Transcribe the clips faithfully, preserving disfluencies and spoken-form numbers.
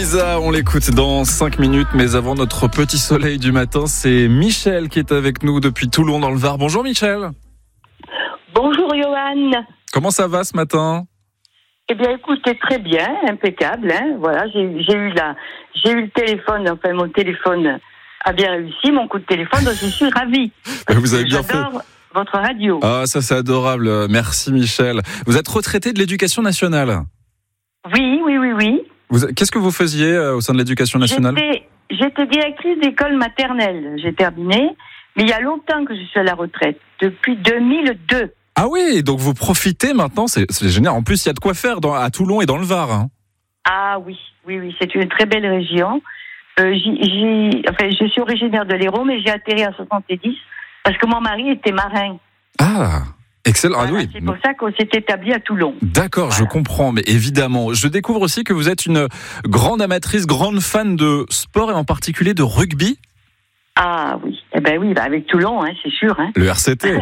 Lisa, on l'écoute dans cinq minutes, mais avant notre petit soleil du matin, c'est Michel qui est avec nous depuis Toulon dans le Var. Bonjour Michel. Bonjour Johan. Comment ça va ce matin ? Eh bien écoutez, très bien, impeccable. Hein. Voilà, j'ai, j'ai eu la, j'ai eu le téléphone, enfin mon téléphone a bien réussi, mon coup de téléphone, donc je suis ravie. Vous avez bien J'adore fait. Votre radio. Ah, ça c'est adorable. Merci Michel. Vous êtes retraité de l'Éducation nationale ? Oui, oui, oui, oui. Vous, qu'est-ce que vous faisiez euh, au sein de l'Éducation nationale ? J'étais, j'étais directrice d'école maternelle. J'ai terminé, mais il y a longtemps que je suis à la retraite, depuis deux mille deux. Ah oui, donc vous profitez maintenant, c'est, c'est génial. En plus, il y a de quoi faire dans, à Toulon et dans le Var. Hein. Ah oui, oui, oui, c'est une très belle région. Euh, j'y, j'y, enfin, je suis originaire de l'Hérault, mais j'ai atterri en soixante-dix parce que mon mari était marin. Ah, excellent. Voilà, ah, oui. C'est pour ça qu'on s'est établi à Toulon. D'accord, voilà. Je comprends, mais évidemment. Je découvre aussi que vous êtes une grande amatrice, grande fan de sport et en particulier de rugby. Ah oui, eh ben oui, bah avec Toulon, hein, c'est sûr. Hein. Le R C T.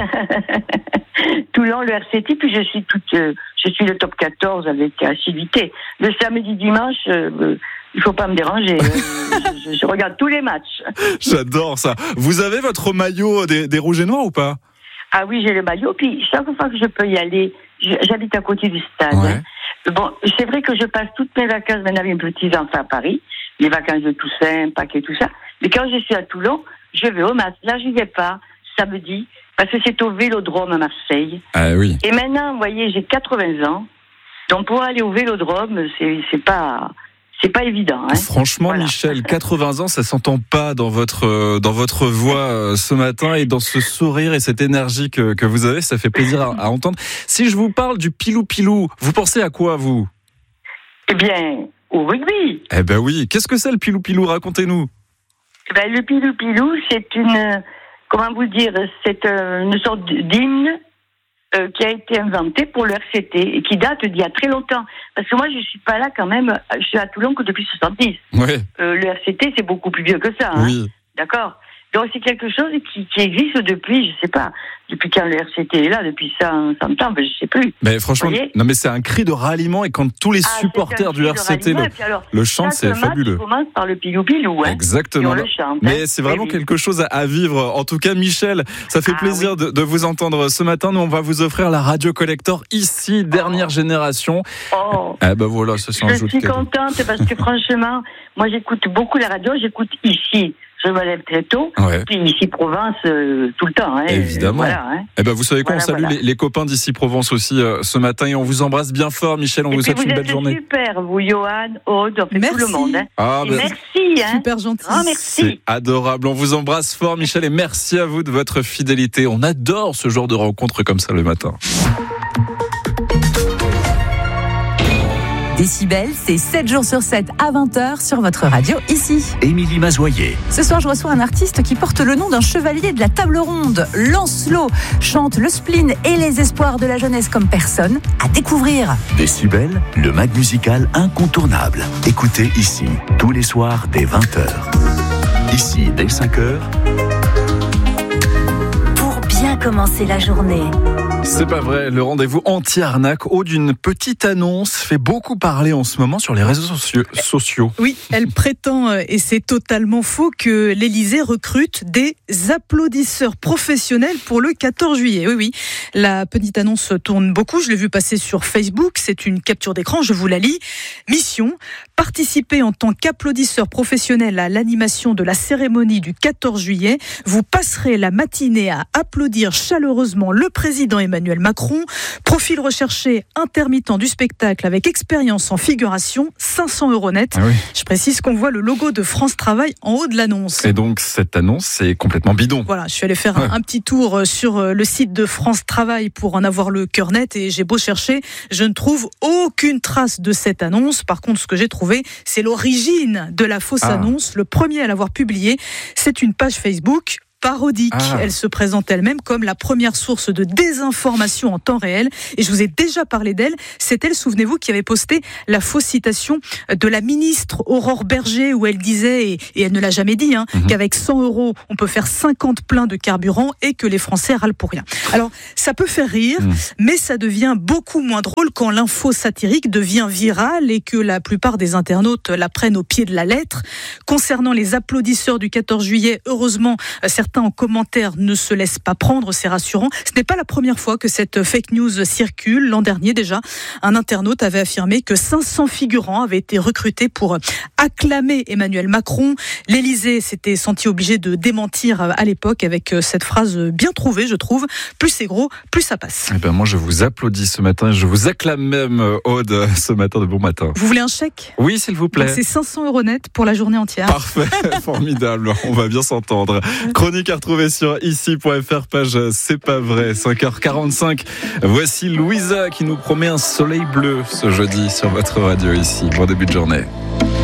Toulon, le R C T, puis je suis toute, euh, je suis le top quatorze avec assiduité. Le samedi, dimanche, euh, il faut pas me déranger. je, je, je regarde tous les matchs. J'adore ça. Vous avez votre maillot des, des Rouges et Noirs ou pas ? Ah oui, j'ai le maillot. Puis chaque fois que je peux y aller, j'habite à côté du stade. Ouais. Hein. Bon, c'est vrai que je passe toutes mes vacances maintenant avec mes petits enfants à Paris, les vacances de Toussaint, Pâques et tout ça. Mais quand je suis à Toulon, je vais au match. Là, je n'y vais pas samedi parce que c'est au Vélodrome à Marseille. Ah oui. Et maintenant, vous voyez, j'ai quatre-vingts ans. Donc pour aller au Vélodrome, c'est c'est pas c'est pas évident. Hein. Franchement, voilà. Michel, quatre-vingts ans, ça s'entend pas dans votre dans votre voix ce matin et dans ce sourire et cette énergie que que vous avez. Ça fait plaisir à, à entendre. Si je vous parle du pilou-pilou, vous pensez à quoi vous ? Eh bien, au rugby. Eh ben oui. Qu'est-ce que c'est le pilou-pilou ? Racontez-nous. Eh ben, le pilou-pilou, c'est une, comment vous dire, c'est une sorte d'hymne euh, qui a été inventé pour le R C T et qui date d'il y a très longtemps. Parce que moi, je suis pas là quand même, je suis à Toulon que depuis soixante-dix. Ouais. Euh, le R C T, c'est beaucoup plus vieux que ça. Hein. Oui. D'accord. Donc c'est quelque chose qui, qui existe depuis, je sais pas, depuis quand le R C T est là, depuis cent, cent ans, ben, je sais plus. Mais franchement, non mais c'est un cri de ralliement et quand tous les ah, supporters du R C T le, alors, le chantent, c'est fabuleux. On commence par le pilou-pilou, hein. Exactement. Le chante, mais hein. c'est vraiment oui. quelque chose à, à vivre. En tout cas, Michel, ça fait ah, plaisir oui. de, de vous entendre ce matin. Nous, on va vous offrir la Radio Collector ici, dernière oh. génération. Oh. Eh ben voilà, ça c'est un je jeu de suis cadeau. contente parce que franchement, moi j'écoute beaucoup la radio, j'écoute ici. Je me lève très tôt, ouais. puis ici Provence euh, tout le temps. Hein, Évidemment. Voilà, hein. Eh ben vous savez quoi, voilà, on salue voilà. les, les copains d'ici Provence aussi euh, ce matin et on vous embrasse bien fort, Michel. On et vous souhaite vous une belle journée. Super, vous, Johan, Aude, tout le monde. Hein. Ah, ben, merci, hein. Super gentil. Oh, merci. C'est adorable. On vous embrasse fort, Michel, et merci à vous de votre fidélité. On adore ce genre de rencontres comme ça le matin. Décibel, c'est sept jours sur sept à vingt heures sur votre radio ici. Émilie Mazoyer. Ce soir, je reçois un artiste qui porte le nom d'un chevalier de la table ronde. Lancelot chante le spleen et les espoirs de la jeunesse comme personne. À découvrir. Décibel, le mag musical incontournable. Écoutez ici, tous les soirs dès vingt heures. Ici, dès cinq heures. Pour bien commencer la journée. C'est pas vrai, le rendez-vous anti-arnaque au d'une petite annonce fait beaucoup parler en ce moment sur les réseaux sociaux. sociaux. Oui, elle prétend, et c'est totalement faux, que l'Élysée recrute des applaudisseurs professionnels pour le quatorze juillet. Oui, oui, la petite annonce tourne beaucoup, je l'ai vu passer sur Facebook, c'est une capture d'écran, je vous la lis. Mission, participer en tant qu'applaudisseur professionnel à l'animation de la cérémonie du quatorze juillet. Vous passerez la matinée à applaudir chaleureusement le président Emmanuel Emmanuel Macron. Profil recherché, intermittent du spectacle avec expérience en figuration, cinq cents euros net. Ah oui. Je précise qu'on voit le logo de France Travail en haut de l'annonce. Et donc cette annonce, c'est complètement bidon. Voilà, je suis allée faire ouais. un, un petit tour sur le site de France Travail pour en avoir le cœur net et j'ai beau chercher, je ne trouve aucune trace de cette annonce. Par contre, ce que j'ai trouvé, c'est l'origine de la fausse ah. annonce. Le premier à l'avoir publié, c'est une page Facebook. parodique. Ah. Elle se présente elle-même comme la première source de désinformation en temps réel. Et je vous ai déjà parlé d'elle. C'est elle, souvenez-vous, qui avait posté la fausse citation de la ministre Aurore Berger, où elle disait, et, et elle ne l'a jamais dit, hein, mmh. qu'avec cent euros, on peut faire cinquante pleins de carburant et que les Français râlent pour rien. Alors, ça peut faire rire, mmh. mais ça devient beaucoup moins drôle quand l'info satirique devient virale et que la plupart des internautes la prennent au pied de la lettre. Concernant les applaudisseurs du quatorze juillet, heureusement, certains en commentaire ne se laissent pas prendre, c'est rassurant. Ce n'est pas la première fois que cette fake news circule. L'an dernier déjà, un internaute avait affirmé que cinq cents figurants avaient été recrutés pour acclamer Emmanuel Macron. L'Élysée s'était senti obligé de démentir à l'époque avec cette phrase bien trouvée, je trouve. Plus c'est gros, plus ça passe. Eh ben moi, je vous applaudis ce matin. Je vous acclame même, Aude, ce matin de bon matin. Vous voulez un chèque ? Oui, s'il vous plaît. Donc c'est cinq cents euros net pour la journée entière. Parfait, formidable. On va bien s'entendre. Chronique à retrouver sur ici point f r, page C'est pas vrai, cinq heures quarante-cinq. Voici Louisa qui nous promet un soleil bleu ce jeudi sur votre radio ici. Bon début de journée.